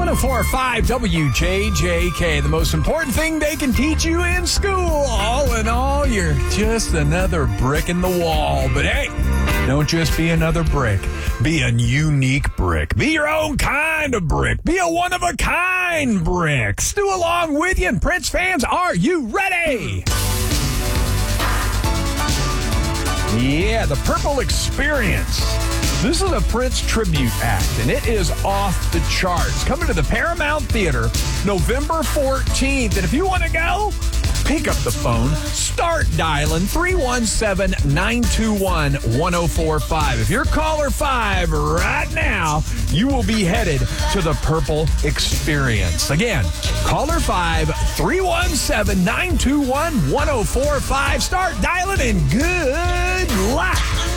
104.5 WJJK, the most important thing they can teach you in school. All in all, you're just another brick in the wall. But hey, don't just be another brick. Be a unique brick. Be your own kind of brick. Be a one-of-a-kind brick. Stu along with you. And Prince fans, are you ready? Yeah, the Purple Experience. This is a Prince tribute act, and it is off the charts. Coming to the Paramount Theater November 14th. And if you want to go, pick up the phone, start dialing 317-921-1045. If you're caller 5 right now, you will be headed to the Purple Experience. Again, caller 5, 317-921-1045. Start dialing and good luck.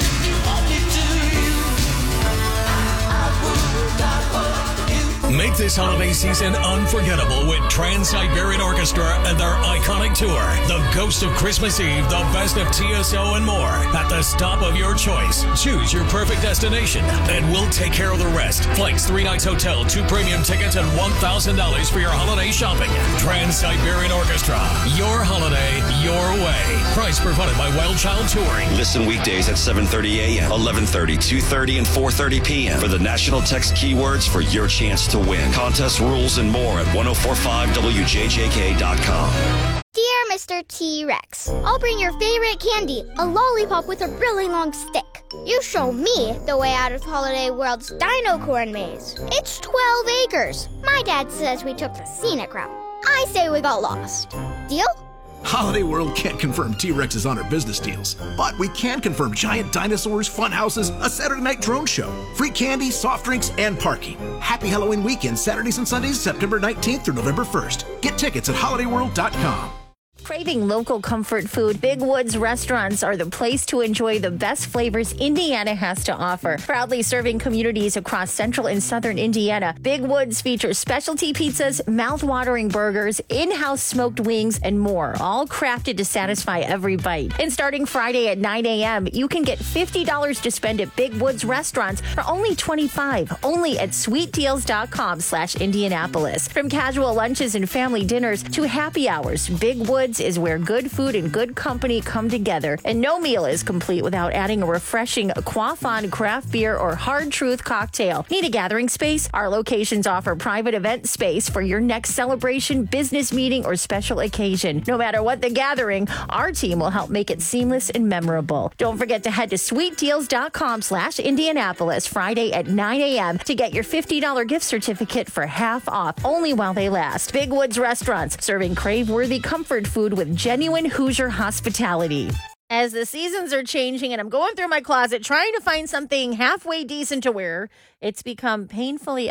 Make this holiday season unforgettable with Trans-Siberian Orchestra and their iconic tour, The Ghost of Christmas Eve, The Best of TSO, and more, at the stop of your choice. Choose your perfect destination, and we'll take care of the rest. Flights, 3 nights hotel, 2 premium tickets, and $1,000 for your holiday shopping. Trans-Siberian Orchestra, your holiday, your way. Price provided by Wild Child Touring. Listen weekdays at 7:30 a.m., 11:30, 2:30, and 4:30 p.m. for the national text keywords for your chance to win. Contest rules and more at 1045wjjk.com. Dear Mr. T-Rex, I'll bring your favorite candy, a lollipop with a really long stick. You show me the way out of Holiday World's Dino Corn Maze. It's 12 acres. My dad says we took the scenic route. I say we got lost. Deal? Holiday World can't confirm T-Rexes on our business deals, but we can confirm giant dinosaurs, fun houses, a Saturday night drone show, free candy, soft drinks, and parking. Happy Halloween weekend, Saturdays and Sundays, September 19th through November 1st. Get tickets at holidayworld.com. Craving local comfort food? Big Woods restaurants are the place to enjoy the best flavors Indiana has to offer. Proudly serving communities across central and southern Indiana, Big Woods features specialty pizzas, mouth-watering burgers, in-house smoked wings, and more, all crafted to satisfy every bite. And starting Friday at 9 a.m., you can get $50 to spend at Big Woods restaurants for only $25, only at sweetdeals.com/Indianapolis. From casual lunches and family dinners to happy hours, Big Woods is where good food and good company come together, and no meal is complete without adding a refreshing Quaffon craft beer or Hard Truth cocktail. Need a gathering space? Our locations offer private event space for your next celebration, business meeting, or special occasion. No matter what the gathering, our team will help make it seamless and memorable. Don't forget to head to sweetdeals.com/Indianapolis Friday at 9 a.m. to get your $50 gift certificate for half off, only while they last. Big Woods Restaurants, serving crave-worthy comfort food with genuine Hoosier hospitality. As the seasons are changing and I'm going through my closet trying to find something halfway decent to wear, it's become painfully